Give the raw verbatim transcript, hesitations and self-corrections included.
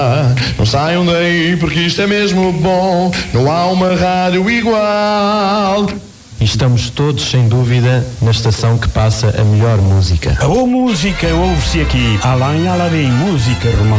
Não saiam daí porque isto é mesmo bom. Não há uma rádio igual. E estamos todos, sem dúvida, na estação que passa a melhor música. A boa música ouve-se aqui. Alain Aladim, música romântica.